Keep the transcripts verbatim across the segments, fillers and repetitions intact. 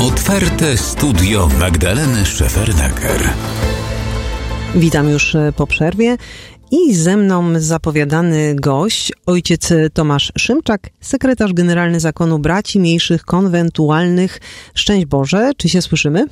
Otwarte studio Magdaleny Szefernaker. Witam już po przerwie i ze mną zapowiadany gość, ojciec Tomasz Szymczak, sekretarz generalny Zakonu Braci Mniejszych Konwentualnych. Szczęść Boże, czy się słyszymy?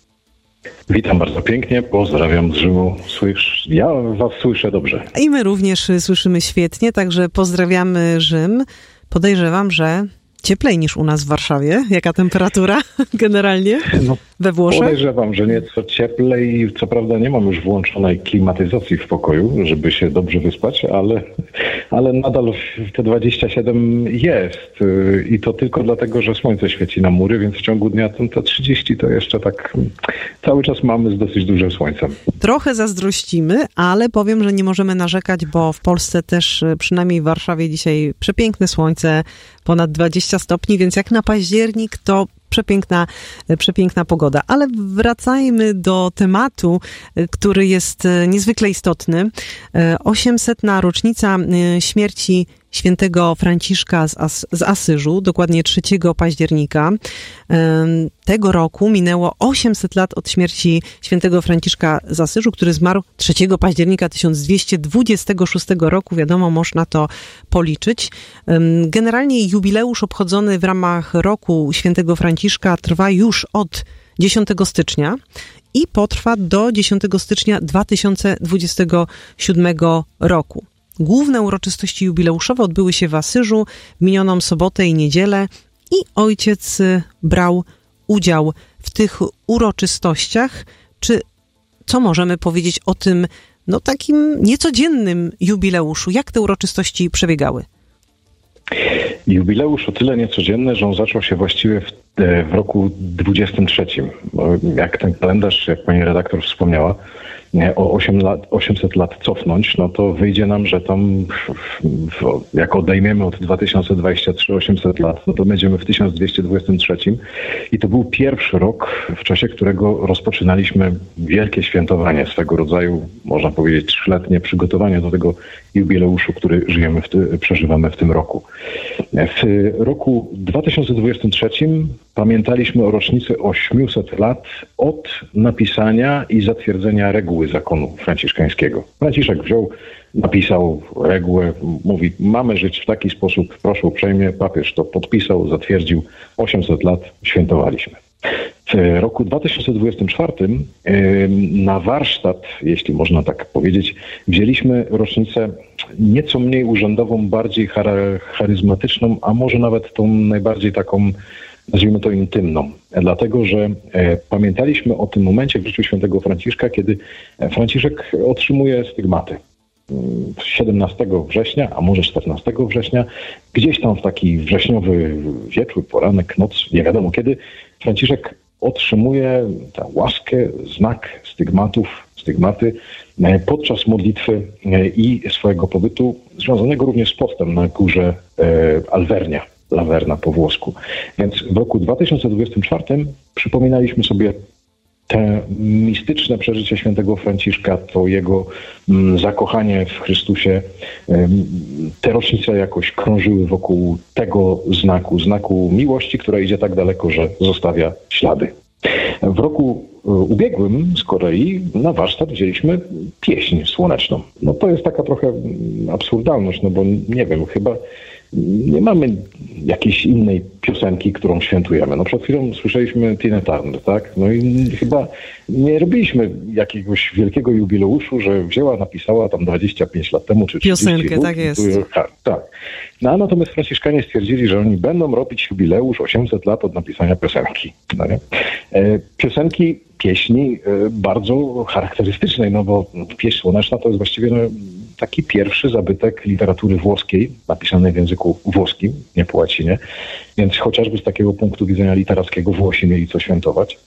Witam bardzo pięknie, pozdrawiam z Rzymu. Słysz... Ja was słyszę dobrze. I my również słyszymy świetnie, także pozdrawiamy Rzym. Podejrzewam, że cieplej niż u nas w Warszawie. Jaka temperatura generalnie no, we Włoszech? Podejrzewam, że nieco cieplej. Co prawda nie mam już włączonej klimatyzacji w pokoju, żeby się dobrze wyspać, ale, ale nadal te dwadzieścia siedem jest. I to tylko dlatego, że słońce świeci na mury, więc w ciągu dnia te trzydzieści to jeszcze tak cały czas mamy z dosyć dużym słońcem. Trochę zazdrościmy, ale powiem, że nie możemy narzekać, bo w Polsce też, przynajmniej w Warszawie dzisiaj przepiękne słońce, ponad dwadzieścia stopni, więc jak na październik to przepiękna, przepiękna pogoda. Ale wracajmy do tematu, który jest niezwykle istotny. osiemsetna rocznica śmierci świętego Franciszka z, As- z Asyżu, dokładnie trzeciego października tego roku minęło osiemset lat od śmierci świętego Franciszka z Asyżu, który zmarł trzeciego października tysiąc dwieście dwudziestego szóstego roku. Wiadomo, można to policzyć. Generalnie jubileusz obchodzony w ramach roku świętego Franciszka trwa już od dziesiątego stycznia i potrwa do dziesiątego stycznia dwa tysiące dwudziestego siódmego roku. Główne uroczystości jubileuszowe odbyły się w Asyżu w minioną sobotę i niedzielę i ojciec brał udział w tych uroczystościach. Czy co możemy powiedzieć o tym, no takim niecodziennym jubileuszu? Jak te uroczystości przebiegały? Jubileusz o tyle niecodzienny, że on zaczął się właściwie w, w roku dwudziestym trzecim. Bo jak ten kalendarz, jak pani redaktor wspomniała, o osiem lat, osiemset lat cofnąć, no to wyjdzie nam, że tam w, jak odejmiemy od dwa tysiące dwudziestego trzeciego osiemset lat, no to będziemy w tysiąc dwieście dwudziestym trzecim i to był pierwszy rok, w czasie którego rozpoczynaliśmy wielkie świętowanie, swego rodzaju, można powiedzieć, trzyletnie przygotowanie do tego jubileuszu, który żyjemy, w ty, przeżywamy w tym roku. W roku dwa tysiące dwudziestym trzecim pamiętaliśmy o rocznicy osiemset lat od napisania i zatwierdzenia reguły zakonu franciszkańskiego. Franciszek wziął, napisał regułę, mówi, mamy żyć w taki sposób, proszę uprzejmie, papież to podpisał, zatwierdził, osiemset lat świętowaliśmy. W roku dwa tysiące dwudziestym czwartym na warsztat, jeśli można tak powiedzieć, wzięliśmy rocznicę nieco mniej urzędową, bardziej charyzmatyczną, a może nawet tą najbardziej taką, nazwijmy to, intymną. Dlatego, że e, pamiętaliśmy o tym momencie w życiu świętego Franciszka, kiedy Franciszek otrzymuje stygmaty. siedemnastego września, a może czternastego września, gdzieś tam w taki wrześniowy wieczór, poranek, noc, nie wiadomo kiedy, Franciszek otrzymuje tę łaskę, znak stygmatów, stygmaty e, podczas modlitwy e, i swojego pobytu, związanego również z postem na górze e, Alvernia. Laverna po włosku. Więc w roku dwa tysiące dwudziestym czwartym przypominaliśmy sobie te mistyczne przeżycie świętego Franciszka, to jego mm, zakochanie w Chrystusie. Ym, te rocznice jakoś krążyły wokół tego znaku, znaku miłości, która idzie tak daleko, że zostawia ślady. W roku y, ubiegłym z kolei na warsztat wzięliśmy pieśń słoneczną. No to jest taka trochę absurdalność, no bo nie wiem, chyba nie mamy jakiejś innej piosenki, którą świętujemy. No przed chwilą słyszeliśmy Tinę Turner, tak? No i chyba nie robiliśmy jakiegoś wielkiego jubileuszu, że wzięła, napisała tam dwadzieścia pięć lat temu, czy trzydzieści piosenkę, lat, tak jest. Tak, tak. No a natomiast Franciszkanie stwierdzili, że oni będą robić jubileusz osiemset lat od napisania piosenki. No nie? E, piosenki, pieśni e, bardzo charakterystycznej, no bo pieśń słoneczna to jest właściwie no, taki pierwszy zabytek literatury włoskiej, napisany w języku włoskim, nie po łacinie, więc chociażby z takiego punktu widzenia literackiego Włosi mieli co świętować.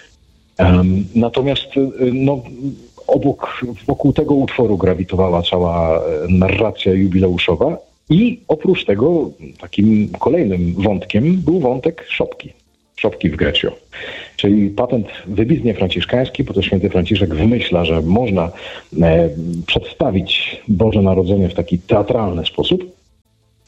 Um, natomiast no, obok, wokół tego utworu grawitowała cała narracja jubileuszowa i oprócz tego takim kolejnym wątkiem był wątek szopki. Szopki w Greccio. Czyli patent wybitnie franciszkański, bo to święty Franciszek wymyśla, że można e, przedstawić Boże Narodzenie w taki teatralny sposób.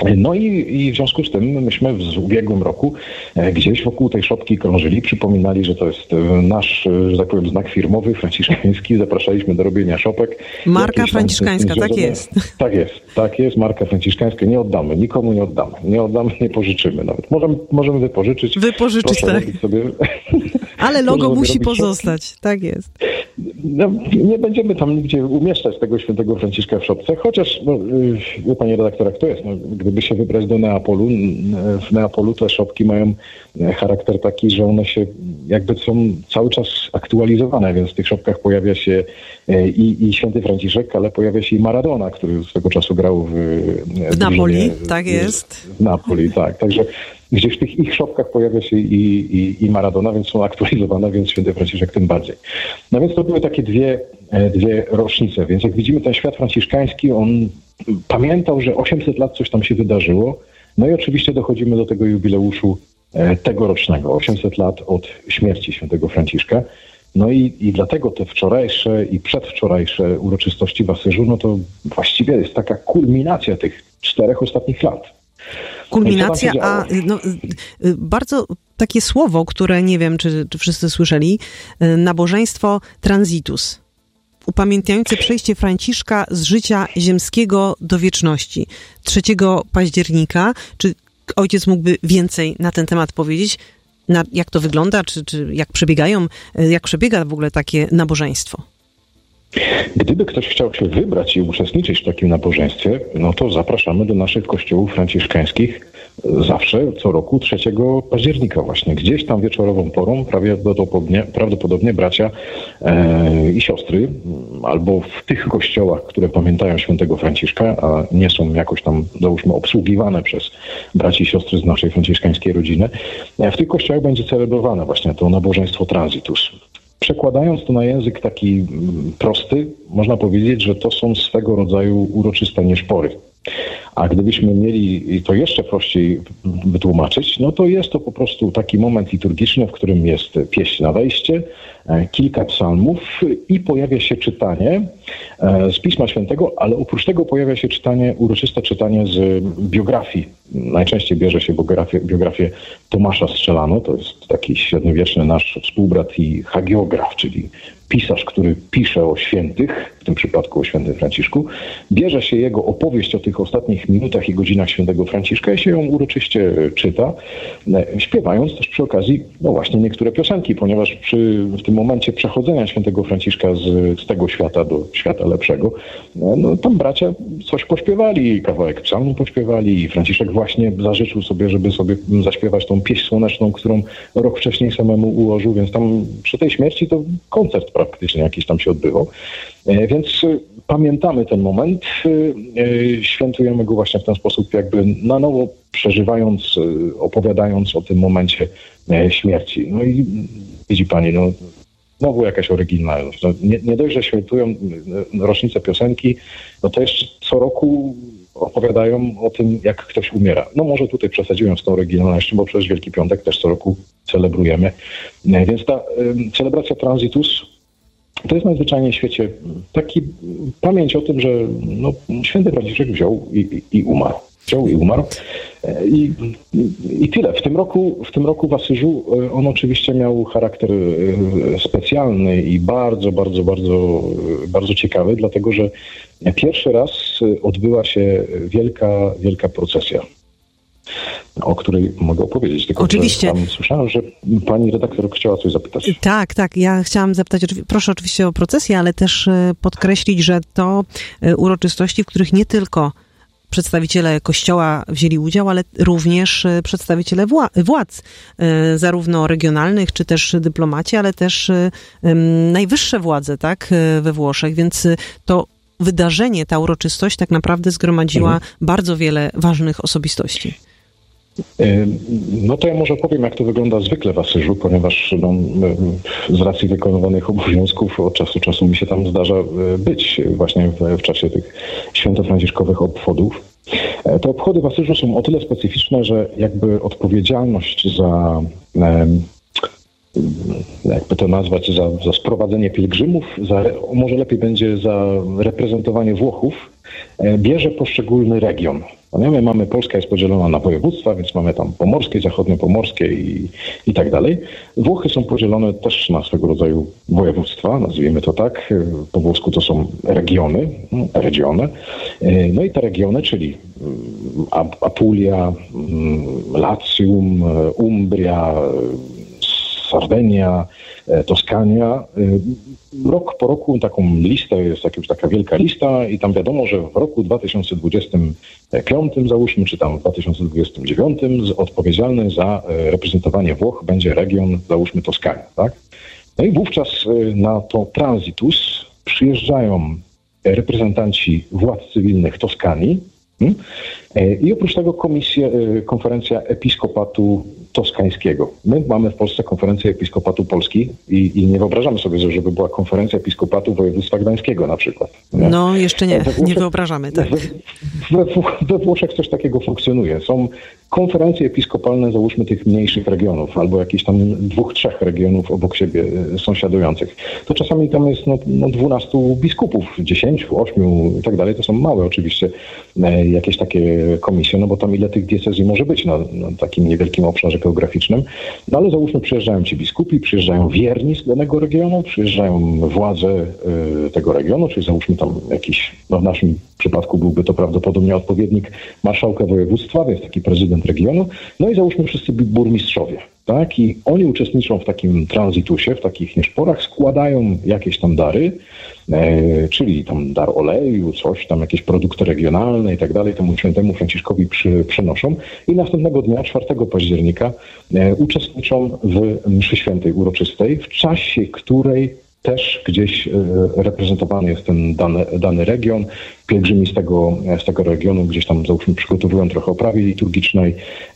No i, i w związku z tym myśmy w ubiegłym roku gdzieś wokół tej szopki krążyli, przypominali, że to jest nasz, że tak powiem, znak firmowy, franciszkański. Zapraszaliśmy do robienia szopek. Marka franciszkańska, tak jest. Tak jest, tak jest, marka franciszkańska. Nie oddamy, nikomu nie oddamy. Nie oddamy, nie pożyczymy nawet. Możemy, możemy wypożyczyć. Wypożyczyć, tak. Sobie... Ale logo musi pozostać, szopki. Tak jest. No, nie będziemy tam nigdzie umieszczać tego świętego Franciszka w szopce, chociaż, no, wie pani redaktor, jak to jest, no, gdyby się wybrać do Neapolu, w Neapolu te szopki mają charakter taki, że one się jakby są cały czas aktualizowane, więc w tych szopkach pojawia się i, i święty Franciszek, ale pojawia się i Maradona, który swego czasu grał w, w, w Napoli, tak jest. W Napoli, tak. Także gdzieś w tych ich szopkach pojawia się i, i, i Maradona, więc są aktualizowane, więc święty Franciszek tym bardziej. No więc to były takie dwie, dwie rocznice, więc jak widzimy ten świat franciszkański, on pamiętał, że osiemset lat coś tam się wydarzyło, no i oczywiście dochodzimy do tego jubileuszu tegorocznego, osiemset lat od śmierci świętego Franciszka. No i, i dlatego te wczorajsze i przedwczorajsze uroczystości w Asyżu, no to właściwie jest taka kulminacja tych czterech ostatnich lat. Kulminacja, a no, bardzo takie słowo, które nie wiem, czy, czy wszyscy słyszeli, nabożeństwo transitus, upamiętniające przejście Franciszka z życia ziemskiego do wieczności. trzeciego października, czy ojciec mógłby więcej na ten temat powiedzieć? Na, jak to wygląda, czy, czy jak przebiegają, jak przebiega w ogóle takie nabożeństwo? Gdyby ktoś chciał się wybrać i uczestniczyć w takim nabożeństwie, no to zapraszamy do naszych kościołów franciszkańskich zawsze co roku trzeciego października właśnie. Gdzieś tam wieczorową porą prawdopodobnie, prawdopodobnie bracia e, i siostry albo w tych kościołach, które pamiętają świętego Franciszka, a nie są jakoś tam, załóżmy, obsługiwane przez braci i siostry z naszej franciszkańskiej rodziny, w tych kościołach będzie celebrowane właśnie to nabożeństwo transitus. Przekładając to na język taki prosty, można powiedzieć, że to są swego rodzaju uroczyste nieszpory. A gdybyśmy mieli to jeszcze prościej wytłumaczyć, no to jest to po prostu taki moment liturgiczny, w którym jest pieśń na wejście, kilka psalmów i pojawia się czytanie z Pisma Świętego, ale oprócz tego pojawia się czytanie, uroczyste czytanie z biografii. Najczęściej bierze się biografię, biografię Tomasza Strzelano, to jest taki średniowieczny nasz współbrat i hagiograf, czyli pisarz, który pisze o świętych, w tym przypadku o świętym Franciszku. Bierze się jego opowieść o tych ostatnich minutach i godzinach świętego Franciszka i się ją uroczyście czyta, śpiewając też przy okazji, no właśnie, niektóre piosenki, ponieważ przy, w tym momencie przechodzenia świętego Franciszka z, z tego świata do świata lepszego, no tam bracia coś pośpiewali, kawałek psalmu pośpiewali i Franciszek właśnie zażyczył sobie, żeby sobie zaśpiewać tą pieśń słoneczną, którą rok wcześniej samemu ułożył, więc tam przy tej śmierci to koncert praktycznie jakiś tam się odbywał. Więc pamiętamy ten moment, świętujemy go właśnie w ten sposób, jakby na nowo przeżywając, opowiadając o tym momencie śmierci. No i widzi pani, no znowu jakaś oryginalność. No, nie, nie dość, że świętują rocznicę piosenki, no to jeszcze co roku opowiadają o tym, jak ktoś umiera. No może tutaj przesadziłem z tą oryginalnością, bo przecież Wielki Piątek też co roku celebrujemy. Więc ta celebracja transitus to jest najzwyczajniej w świecie taki pamięć o tym, że no, święty Franciszek wziął i, i, i umarł. Wziął i umarł. I, I tyle. W tym roku, w tym roku w Asyżu on oczywiście miał charakter specjalny i bardzo, bardzo, bardzo, bardzo ciekawy, dlatego że pierwszy raz odbyła się wielka, wielka procesja, o której mogę opowiedzieć. Tylko oczywiście. Że tam słyszałem, że pani redaktor chciała coś zapytać. Tak, tak. Ja chciałam zapytać, proszę oczywiście o procesję, ale też podkreślić, że to uroczystości, w których nie tylko przedstawiciele Kościoła wzięli udział, ale również przedstawiciele wła- władz, zarówno regionalnych, czy też dyplomaci, ale też najwyższe władze, tak, we Włoszech, więc to wydarzenie, ta uroczystość tak naprawdę zgromadziła mhm. bardzo wiele ważnych osobistości. No to ja może powiem, jak to wygląda zwykle w Asyżu, ponieważ no, z racji wykonywanych obowiązków od czasu do czasu mi się tam zdarza być właśnie w, w czasie tych świętofranciszkowych obchodów. Te obchody w Asyżu są o tyle specyficzne, że jakby odpowiedzialność za, jakby to nazwać, za, za sprowadzenie pielgrzymów, za, może lepiej będzie za reprezentowanie Włochów, bierze poszczególny region. No, my mamy, Polska jest podzielona na województwa, więc mamy tam pomorskie, zachodniopomorskie i, i tak dalej. Włochy są podzielone też na swego rodzaju województwa, nazwijmy to tak. Po włosku to są regiony, regiony. No i te regiony, czyli Apulia, Latium, Umbria, Sardenia, Toskania. Rok po roku taką listę, jest jakaś taka wielka lista i tam wiadomo, że w roku dwa tysiące dwudziestym piątym załóżmy, czy tam w dwa tysiące dwudziestym dziewiątym odpowiedzialny za reprezentowanie Włoch będzie region, załóżmy Toskania, tak? No i wówczas na to transitus przyjeżdżają reprezentanci władz cywilnych Toskanii i oprócz tego komisja, konferencja Episkopatu Toskańskiego. My mamy w Polsce konferencję Episkopatu Polski i, i nie wyobrażamy sobie, żeby była konferencja Episkopatu Województwa Gdańskiego na przykład. Nie? No jeszcze nie, Włoszech, nie wyobrażamy, tak. We, we, we Włoszech coś takiego funkcjonuje. Są konferencje episkopalne, załóżmy tych mniejszych regionów, albo jakichś tam dwóch, trzech regionów obok siebie sąsiadujących. To czasami tam jest no, no dwunastu biskupów, dziesięciu, ośmiu i tak dalej. To są małe oczywiście e, jakieś takie komisje, no bo tam ile tych diecezji może być na, na takim niewielkim obszarze geograficznym. No ale załóżmy przyjeżdżają ci biskupi, przyjeżdżają wierni z danego regionu, przyjeżdżają władze y, tego regionu, czyli załóżmy tam jakiś, no w naszym przypadku byłby to prawdopodobnie odpowiednik marszałka województwa, więc taki prezydent regionu, no i załóżmy wszyscy burmistrzowie. Tak? I oni uczestniczą w takim tranzytusie, w takich nieszporach, składają jakieś tam dary, e, czyli tam dar oleju, coś tam, jakieś produkty regionalne i tak dalej, temu świętemu Franciszkowi przy, przynoszą i następnego dnia, czwartego października, e, uczestniczą w mszy świętej uroczystej, w czasie której też gdzieś reprezentowany jest ten dany, dany region. Pielgrzymi z tego, z tego regionu gdzieś tam załóżmy przygotowują trochę oprawy liturgicznej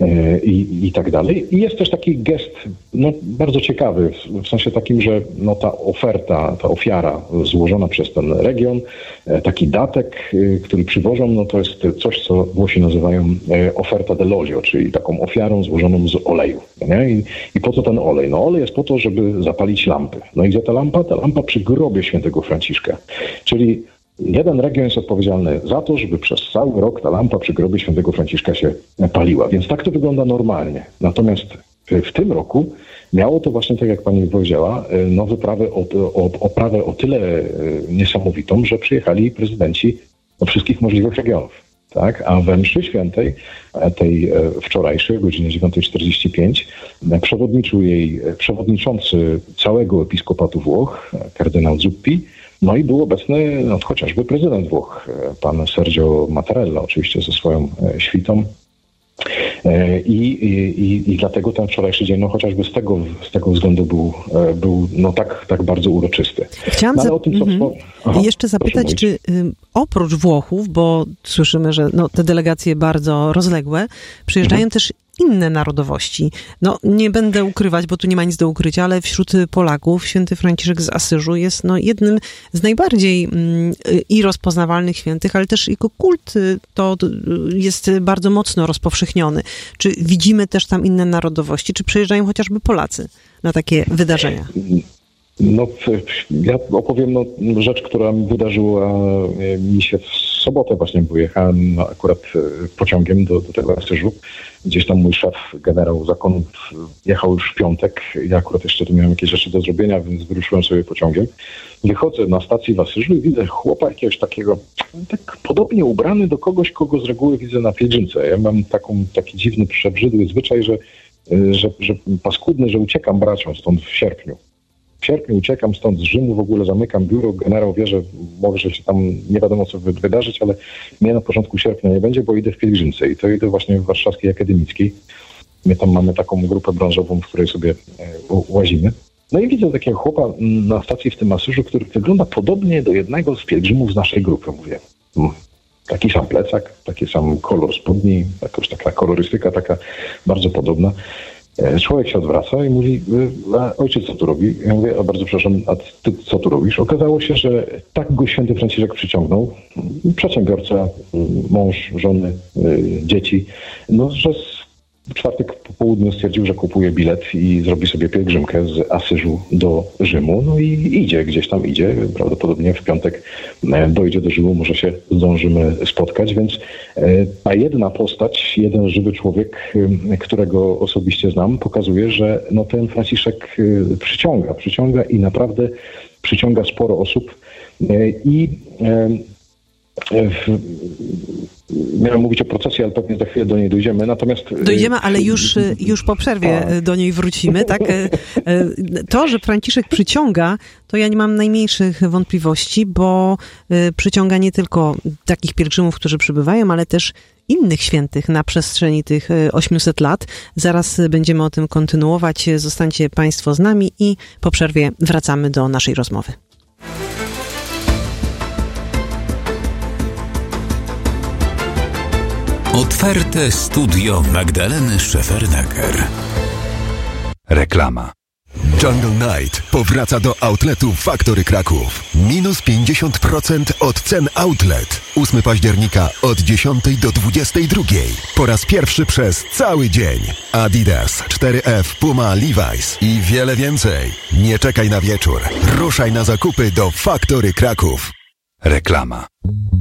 i, i tak dalej. I jest też taki gest no, bardzo ciekawy, w, w sensie takim, że no, ta oferta, ta ofiara złożona przez ten region, taki datek, który przywożą, no to jest coś, co Włosi nazywają oferta dell'olio, czyli taką ofiarą złożoną z oleju. Nie? I, I po co ten olej? No olej jest po to, żeby zapalić lampy. No i gdzie ta lampa? Ta lampa przy grobie świętego Franciszka. Czyli jeden region jest odpowiedzialny za to, żeby przez cały rok ta lampa przy grobie świętego Franciszka się paliła. Więc tak to wygląda normalnie. Natomiast w tym roku miało to właśnie, tak jak pani powiedziała, no wyprawę o, o, oprawę o tyle niesamowitą, że przyjechali prezydenci wszystkich możliwych regionów. Tak? A we mszy świętej, tej wczorajszej, o godzinie dziewiąta czterdzieści pięć, przewodniczył jej przewodniczący całego Episkopatu Włoch, kardynał Zuppi, no i był obecny no, chociażby prezydent Włoch, pan Sergio Mattarella, oczywiście ze swoją świtą. I, i, i dlatego ten wczorajszy dzień, no chociażby z tego, z tego względu był, był no tak, tak bardzo uroczysty. Chciałam no, za... o tym, co mm-hmm. Aha, jeszcze zapytać, czy y, oprócz Włochów, bo słyszymy, że no, te delegacje bardzo rozległe, przyjeżdżają mm-hmm. też inne narodowości. No nie będę ukrywać, bo tu nie ma nic do ukrycia, ale wśród Polaków święty Franciszek z Asyżu jest no, jednym z najbardziej mm, i rozpoznawalnych świętych, ale też jego kult to jest bardzo mocno rozpowszechniony. Czy widzimy też tam inne narodowości? Czy przyjeżdżają chociażby Polacy na takie wydarzenia? No, ja opowiem no, rzecz, która wydarzyła mi się w sobotę właśnie, bo jechałem no, akurat pociągiem do, do tego Asyżu. Gdzieś tam mój szef, generał zakonu, jechał już w piątek. Ja akurat jeszcze tu miałem jakieś rzeczy do zrobienia, więc wyruszyłem sobie pociągiem. Wychodzę na stacji w Asyżu i widzę chłopa jakiegoś takiego, tak podobnie ubrany do kogoś, kogo z reguły widzę na pielgrzymce. Ja mam taką, taki dziwny, przebrzydły zwyczaj, że, że, że paskudny, że uciekam braciom stąd w sierpniu. W sierpniu uciekam stąd z Rzymu, w ogóle zamykam biuro, generał wie, że może się tam nie wiadomo co wydarzyć, ale mnie na początku sierpnia nie będzie, bo idę w pielgrzymce i to idę właśnie w Warszawskiej Akademickiej. My tam mamy taką grupę branżową, w której sobie łazimy. No i widzę takiego chłopa na stacji w tym Asyżu, który wygląda podobnie do jednego z pielgrzymów z naszej grupy. Mówię, hmm, taki sam plecak, taki sam kolor spodni, jakoś taka kolorystyka taka bardzo podobna. Człowiek się odwraca i mówi, a ojciec co tu robi? Ja mówię, a bardzo przepraszam, a ty co tu robisz? Okazało się, że tak go święty Franciszek przyciągnął, przedsiębiorca, mąż, żony, dzieci, no, że w czwartek po południu stwierdził, że kupuje bilet i zrobi sobie pielgrzymkę z Asyżu do Rzymu. No i idzie, gdzieś tam idzie. Prawdopodobnie w piątek dojdzie do Rzymu, może się zdążymy spotkać, więc ta jedna postać, jeden żywy człowiek, którego osobiście znam, pokazuje, że no ten Franciszek przyciąga, przyciąga i naprawdę przyciąga sporo osób i w, miałem mówić o procesji, ale pewnie za chwilę do niej dojdziemy. Natomiast dojdziemy, ale już, już po przerwie A. do niej wrócimy. Tak? To, że Franciszek przyciąga, to ja nie mam najmniejszych wątpliwości, bo przyciąga nie tylko takich pielgrzymów, którzy przybywają, ale też innych świętych na przestrzeni tych ośmiuset lat. Zaraz będziemy o tym kontynuować. Zostańcie Państwo z nami i po przerwie wracamy do naszej rozmowy. Otwarte studio Magdaleny Szefernaker. Reklama. Jungle Night powraca do outletu Factory Kraków. Minus pięćdziesiąt procent od cen outlet. ósmego października od dziesiątej do dwudziestej drugiej. Po raz pierwszy przez cały dzień. Adidas, cztery F, Puma, Levi's i wiele więcej. Nie czekaj na wieczór. Ruszaj na zakupy do Factory Kraków. Reklama.